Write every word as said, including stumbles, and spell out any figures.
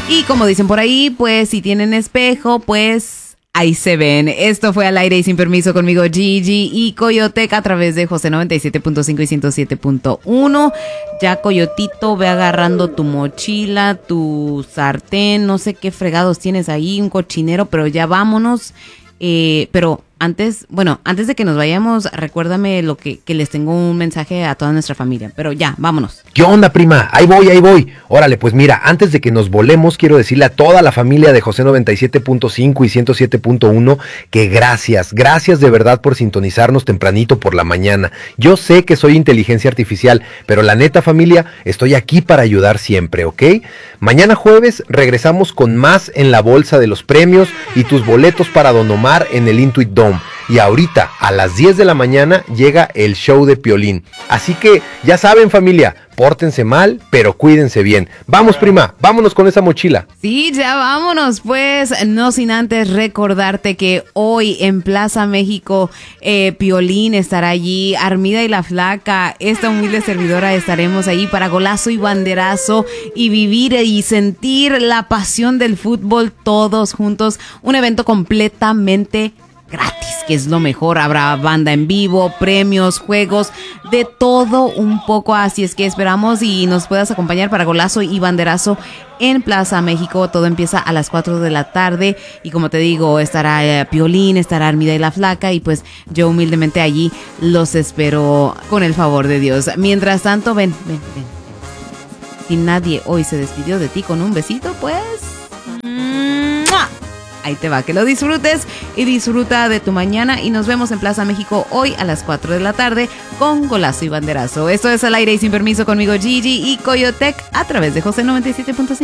Y como dicen por ahí, pues si tienen espejo, pues ahí se ven. Esto fue Al Aire y Sin Permiso conmigo, Gigi y Coyotec a través de José noventa y siete punto cinco y ciento siete punto uno. Ya, Coyotito, ve agarrando tu mochila, tu sartén, no sé qué fregados tienes ahí, un cochinero, pero ya vámonos. Eh, pero antes, bueno, antes de que nos vayamos, recuérdame lo que, que les tengo un mensaje a toda nuestra familia. Pero ya, vámonos. ¿Qué onda, prima? Ahí voy, ahí voy. Órale, pues mira, antes de que nos volemos, quiero decirle a toda la familia de José noventa y siete punto cinco y ciento siete punto uno que gracias, gracias de verdad por sintonizarnos tempranito por la mañana. Yo sé que soy inteligencia artificial, pero la neta, familia, estoy aquí para ayudar siempre, ¿ok? Mañana jueves regresamos con más en la bolsa de los premios y tus boletos para Don Omar en el Intuit Dome. Y ahorita, a las diez de la mañana, llega el show de Piolín. Así que, ya saben, familia, pórtense mal, pero cuídense bien. Vamos, prima, vámonos con esa mochila. Sí, ya vámonos, pues, no sin antes recordarte que hoy en Plaza México, eh, Piolín estará allí, Armida y la Flaca, esta humilde servidora estaremos ahí para golazo y banderazo y vivir y sentir la pasión del fútbol todos juntos. Un evento completamente gratis, que es lo mejor. Habrá banda en vivo, premios, juegos, de todo un poco. Así es que esperamos y nos puedas acompañar para golazo y banderazo en Plaza México. Todo empieza a las cuatro de la tarde y como te digo, estará eh, Piolín, estará Armida y la Flaca y pues yo humildemente allí los espero con el favor de Dios. Mientras tanto, ven, ven, ven. Si nadie hoy se despidió de ti con un besito, pues ¡mua! Ahí te va, que lo disfrutes y disfruta de tu mañana y nos vemos en Plaza México hoy a las cuatro de la tarde con golazo y banderazo. Esto es Al Aire y Sin Permiso conmigo, Gigi y Coyotec a través de José noventa y siete punto cinco.